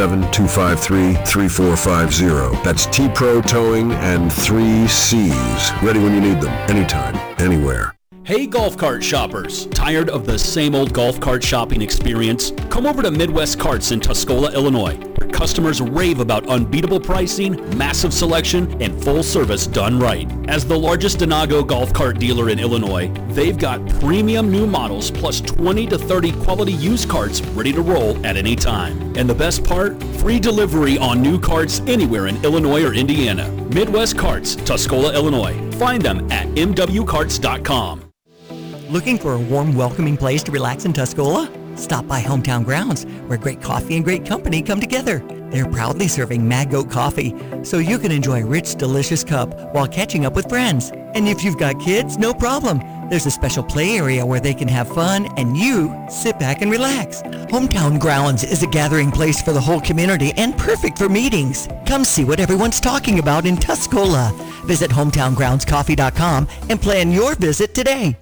217-253-3450. That's T-Pro Towing and 3Cs. Ready when you need them, anytime, anywhere. Hey golf cart shoppers, tired of the same old golf cart shopping experience? Come over to Midwest Carts in Tuscola, Illinois, where customers rave about unbeatable pricing, massive selection, and full service done right. As the largest Denago golf cart dealer in Illinois, they've got premium new models plus 20 to 30 quality used carts ready to roll at any time. And the best part? Free delivery on new carts anywhere in Illinois or Indiana. Midwest Carts, Tuscola, Illinois. Find them at mwcarts.com. Looking for a warm, welcoming place to relax in Tuscola? Stop by Hometown Grounds, where great coffee and great company come together. They're proudly serving Mad Goat coffee, so you can enjoy a rich, delicious cup while catching up with friends. And if you've got kids, no problem. There's a special play area where they can have fun and you sit back and relax. Hometown Grounds is a gathering place for the whole community and perfect for meetings. Come see what everyone's talking about in Tuscola. Visit hometowngroundscoffee.com and plan your visit today.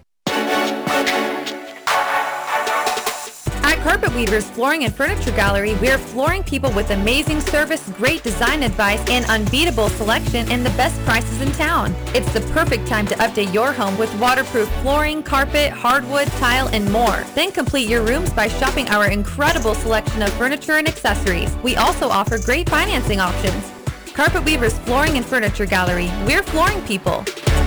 At Carpet Weavers Flooring and Furniture Gallery, we're flooring people with amazing service, great design advice, and unbeatable selection and the best prices in town. It's the perfect time to update your home with waterproof flooring, carpet, hardwood, tile, and more. Then complete your rooms by shopping our incredible selection of furniture and accessories. We also offer great financing options. Carpet Weavers Flooring and Furniture Gallery, we're flooring people.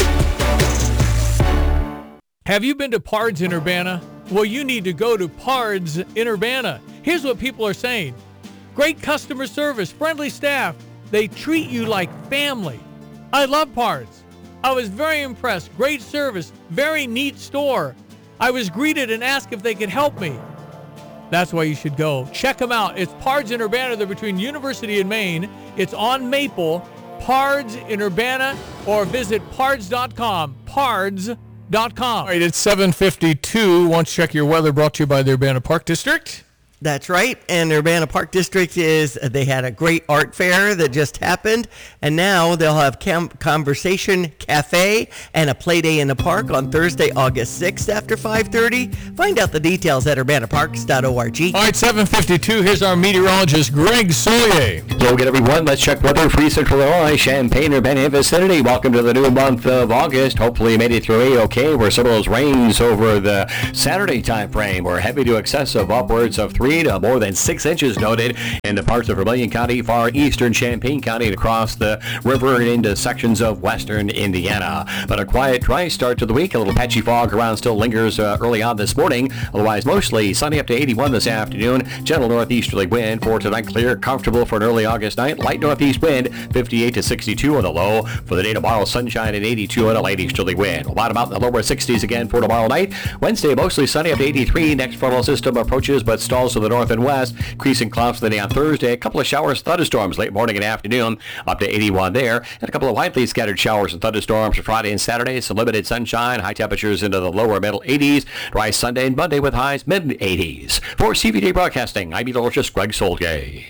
Have you been to Pards in Urbana? Well, you need to go to Pards in Urbana. Here's what people are saying. Great customer service, friendly staff. They treat you like family. I love Pards. I was very impressed. Great service, very neat store. I was greeted and asked if they could help me. That's why you should go. Check them out. It's Pards in Urbana. They're between University and Maine. It's on Maple. Pards in Urbana, or visit pards.com. Pards.com. All right, it's 7:52. Once check your weather, brought to you by the Urbana Park District. That's right. And Urbana Park District they had a great art fair that just happened. And now they'll have Conversation Cafe and a play day in the park on Thursday, August 6th after 5:30. Find out the details at urbanaparks.org. All right, 7:52. Here's our meteorologist, Greg Solier. Hello again, everyone. Let's check weather for Central Illinois, Champaign, Urbana vicinity. Welcome to the new month of August. Hopefully you made it through A-OK. Where some of those rains over the Saturday time frame were heavy to excessive, upwards of 3 to more than 6 inches noted in the parts of Vermilion County, far eastern Champaign County, and across the river and into sections of western Indiana. But a quiet, dry start to the week. A little patchy fog around still lingers early on this morning. Otherwise, mostly sunny up to 81 this afternoon. Gentle northeasterly wind for tonight. Clear, comfortable for an early August night. Light northeast wind, 58 to 62 on the low. For the day tomorrow, sunshine and 82 on a light easterly wind. We'll bottom out in the lower 60s again for tomorrow night. Wednesday, mostly sunny up to 83. Next frontal system approaches but stalls to the north and west. Increasing clouds for the day on Thursday. A couple of showers, thunderstorms late morning and afternoon up to 81 there. And a couple of widely scattered showers and thunderstorms for Friday and Saturday. Some limited sunshine. High temperatures into the lower middle 80s. Dry Sunday and Monday with highs mid 80s. For CVJ Broadcasting, I'm meteorologist Greg Solgay.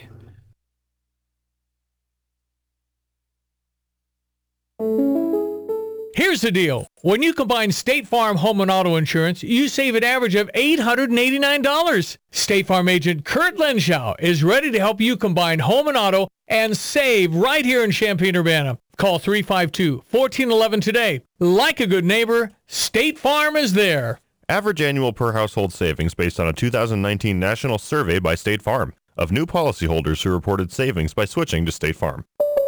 Here's the deal. When you combine State Farm home and auto insurance, you save an average of $889. State Farm agent Kurt Lenschow is ready to help you combine home and auto and save right here in Champaign-Urbana. Call 352-1411 today. Like a good neighbor, State Farm is there. Average annual per household savings based on a 2019 national survey by State Farm of new policyholders who reported savings by switching to State Farm.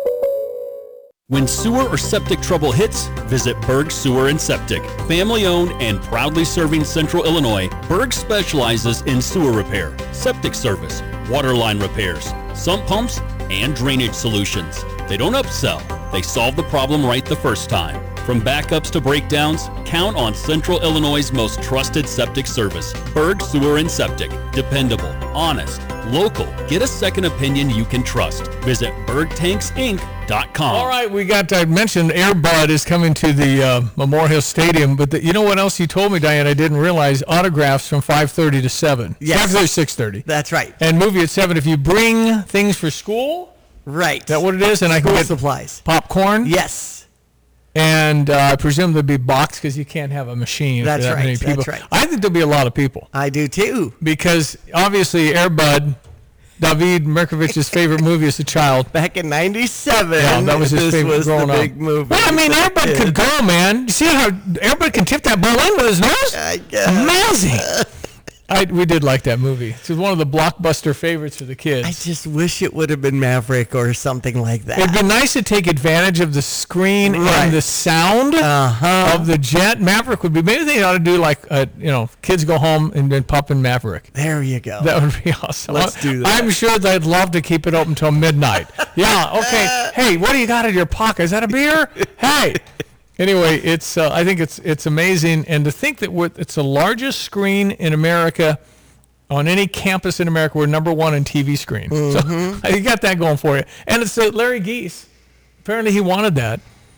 When sewer or septic trouble hits, visit Berg Sewer and Septic. Family owned and proudly serving Central Illinois, Berg specializes in sewer repair, septic service, water line repairs, sump pumps, and drainage solutions. They don't upsell, they solve the problem right the first time. From backups to breakdowns, count on Central Illinois' most trusted septic service. Berg Sewer and Septic. Dependable, honest, local. Get a second opinion you can trust. Visit BergTanksInc.com. All right, I mentioned Air Bud is coming to the Memorial Stadium, but you know what else you told me, Diane? I didn't realize autographs from 5:30 to 7. Yes. 5:30 to 6:30. That's right. And movie at 7. If you bring things for school. Right. Is that what it is? And I can get supplies. Popcorn? Yes. And I presume there'll be boxed because you can't have a machine. That's for that many right. people. That's right. I think there'll be a lot of people. I do too. Because obviously Air Bud, David Merkovich's favorite movie as a child. Back in 97. Yeah, that was his favorite growing up. Big movie. Well, I mean, Air Bud could go, man. You see how Air Bud can tip that ball in with his nose? I guess. Amazing. We did like that movie. It was one of the blockbuster favorites for the kids. I just wish it would have been Maverick or something like that. It'd be nice to take advantage of the screen and the sound of the jet. Maverick would be. Maybe they ought to do like, kids go home and then pop in Maverick. There you go. That would be awesome. Let's do that. I'm sure they'd love to keep it open until midnight. Yeah. Okay. Hey, what do you got in your pocket? Is that a beer? Hey. Anyway, I think it's amazing, and to think that it's the largest screen in America, on any campus in America, we're number one in TV screen. Mm-hmm. So you got that going for you. And it's Larry Geese. Apparently he wanted that.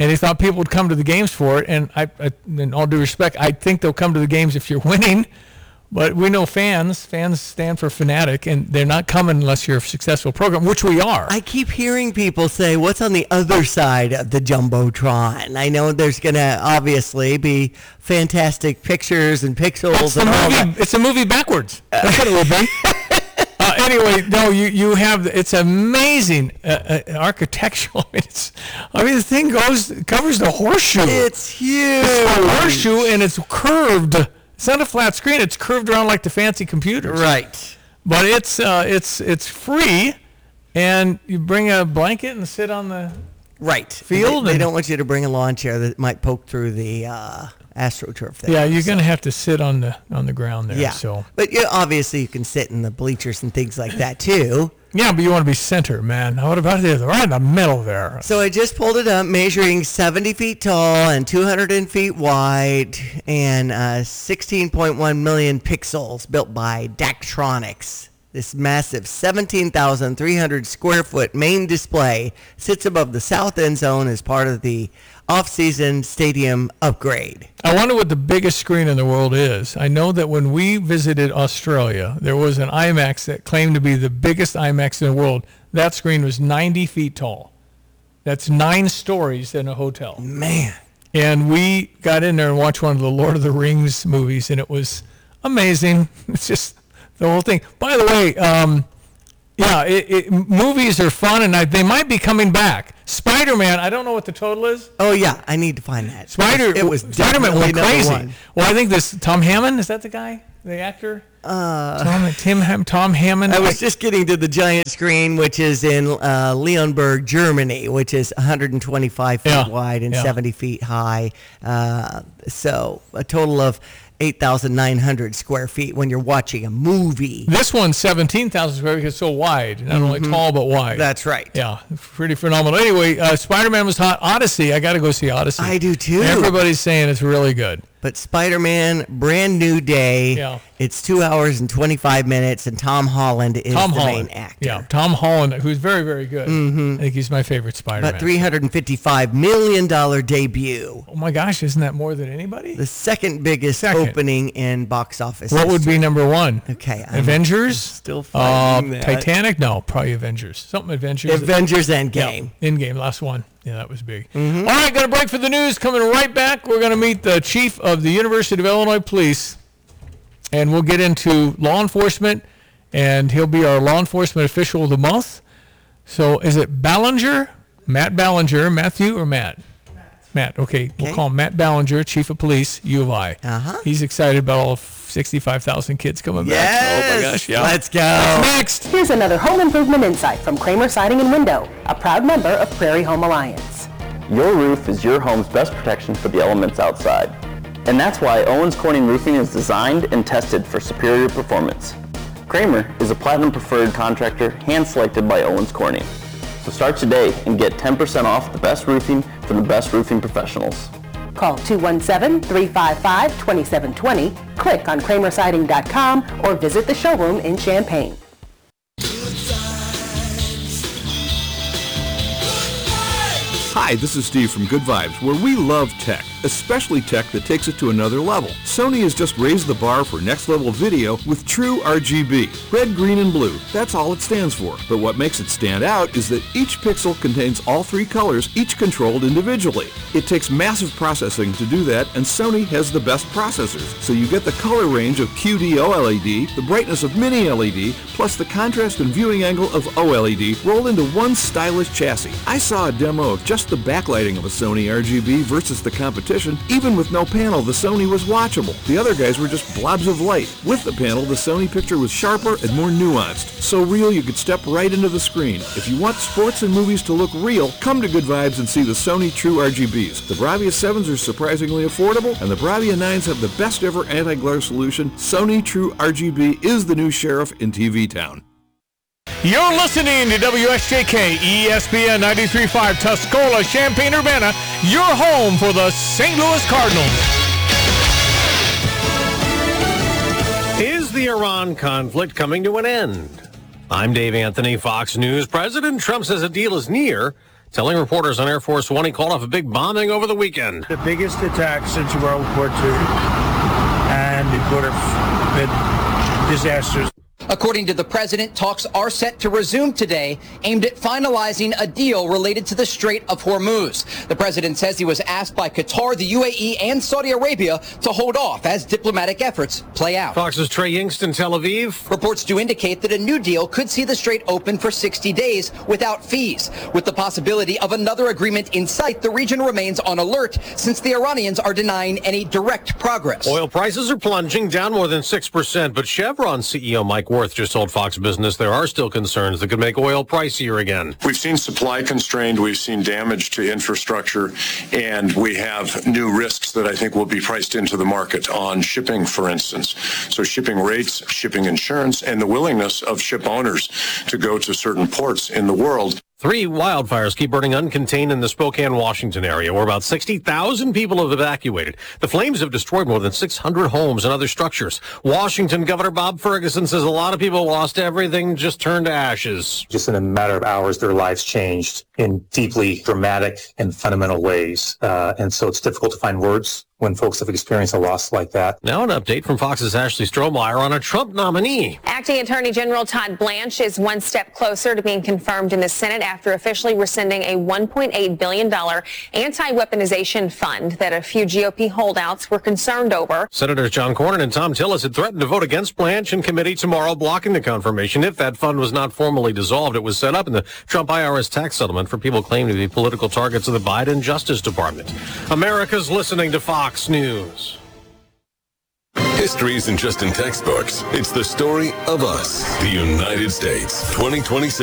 And he thought people would come to the games for it. And I, in all due respect, I think they'll come to the games if you're winning. But we know fans stand for fanatic, and they're not coming unless you're a successful program, which we are. I keep hearing people say, what's on the other side of the Jumbotron? I know there's going to obviously be fantastic pictures and pixels and all that. It's a movie backwards. That's what it will be. Anyway, no, you have, it's amazing architectural. The thing covers the horseshoe. It's huge. It's a horseshoe, and it's curved. It's not a flat screen. It's curved around like the fancy computers. Right. But it's free, and you bring a blanket and sit on the field. They don't want you to bring a lawn chair that might poke through the AstroTurf there. Yeah, you're going to have to sit on the ground there. Yeah. So. But obviously you can sit in the bleachers and things like that too. Yeah, but you want to be center, man. What about the other? Right in the middle there. So I just pulled it up, measuring 70 feet tall and 200 feet wide, and 16.1 million pixels, built by Daktronics. This massive 17,300 square foot main display sits above the south end zone as part of the off-season stadium upgrade. I wonder what the biggest screen in the world is. I know that when we visited Australia, there was an IMAX that claimed to be the biggest IMAX in the world. That screen was 90 feet tall. That's 9 stories in a hotel. Man. And we got in there and watched one of the Lord of the Rings movies, and it was amazing. It's just the whole thing. By the way, movies are fun, and they might be coming back. Spider-Man, I don't know what the total is. Oh, yeah, I need to find that. Spider-Man went crazy. Well, I think this Tom Hammond, is that the guy, the actor? Tom Hammond. I was just getting to the giant screen, which is in Leonberg, Germany, which is 125 feet wide and 70 feet high. So a total of 8,900 square feet when you're watching a movie. This one's 17,000 square feet. It's so wide, not only tall but wide. That's right. Yeah, pretty phenomenal. Anyway, Spider-Man was hot. Odyssey, I got to go see Odyssey. I do too. Everybody's saying it's really good. But Spider-Man, brand new day. Yeah. It's 2 hours and 25 minutes, and Tom Holland is the main actor. Yeah, Tom Holland, who's very, very good. I think he's my favorite Spider-Man. But $355 million debut. Oh my gosh, isn't that more than anybody? The second biggest opening in box office. What would be number one? Okay. Avengers? Still finding that. Titanic? No, probably Avengers. Something Avengers. Avengers Endgame. Yeah, Endgame, last one. Yeah, that was big. All right, got a break for the news. Coming right back, we're going to meet the chief of the University of Illinois Police, and we'll get into law enforcement, and he'll be our law enforcement official of the month. So is it Ballinger? Matt Ballinger, Matthew or Matt? Matt, okay. We'll call him Matt Ballinger, chief of police, U of I. He's excited about all 65,000 kids coming back. Oh my gosh, yeah. Let's go. Next. Here's another home improvement insight from Kramer Siding and Window, a proud member of Prairie Home Alliance. Your roof is your home's best protection for the elements outside. And that's why Owens Corning Roofing is designed and tested for superior performance. Kramer is a platinum preferred contractor hand-selected by Owens Corning. So start today and get 10% off the best roofing from the best roofing professionals. Call 217-355-2720, click on kramersiding.com, or visit the showroom in Champaign. Hi, this is Steve from Good Vibes, where we love tech, especially tech that takes it to another level. Sony has just raised the bar for next-level video with True RGB. Red, green, and blue. That's all it stands for. But what makes it stand out is that each pixel contains all 3 colors, each controlled individually. It takes massive processing to do that, and Sony has the best processors. So you get the color range of QD OLED, the brightness of Mini LED, plus the contrast and viewing angle of OLED rolled into one stylish chassis. I saw a demo of just the backlighting of a Sony RGB versus the competition. Even with no panel, the Sony was watchable. The other guys were just blobs of light. With the panel, the Sony picture was sharper and more nuanced. So real you could step right into the screen. If you want sports and movies to look real, come to Good Vibes and see the Sony True RGBs. The Bravia 7s are surprisingly affordable, and the Bravia 9s have the best ever anti-glare solution. Sony True RGB is the new sheriff in TV Town. You're listening to WSJK ESPN 93.5 Tuscola, Champaign-Urbana, your home for the St. Louis Cardinals. Is the Iran conflict coming to an end? I'm Dave Anthony, Fox News. President Trump says a deal is near. telling reporters on Air Force One he called off a big bombing over the weekend. The biggest attack since World War II, and it would have been disastrous. According to the president, talks are set to resume today, aimed at finalizing a deal related to the Strait of Hormuz. The president says he was asked by Qatar, the UAE, and Saudi Arabia to hold off as diplomatic efforts play out. Fox's Trey Yingst in Tel Aviv. Reports do indicate that a new deal could see the strait open for 60 days without fees. With the possibility of another agreement in sight, the region remains on alert since the Iranians are denying any direct progress. Oil prices are plunging, down more than 6%, but Chevron CEO Mike Worth just told Fox Business there are still concerns that could make oil pricier again. We've seen supply constrained, we've seen damage to infrastructure, and we have new risks that I think will be priced into the market on shipping, for instance. So shipping rates, shipping insurance, and the willingness of ship owners to go to certain ports in the world. 3 wildfires keep burning uncontained in the Spokane, Washington area, where about 60,000 people have evacuated. The flames have destroyed more than 600 homes and other structures. Washington Governor Bob Ferguson says a lot of people lost everything, just turned to ashes. Just in a matter of hours, their lives changed in deeply dramatic and fundamental ways. And so it's difficult to find words when folks have experienced a loss like that. Now an update from Fox's Ashley Strohmeyer on a Trump nominee. Acting Attorney General Todd Blanche is one step closer to being confirmed in the Senate after officially rescinding a $1.8 billion anti-weaponization fund that a few GOP holdouts were concerned over. Senators John Cornyn and Tom Tillis had threatened to vote against Blanche in committee tomorrow, blocking the confirmation if that fund was not formally dissolved. It was set up in the Trump IRS tax settlement for people claimed to be political targets of the Biden Justice Department. America's listening to Fox News. History isn't just in textbooks. It's the story of us, the United States, 2026.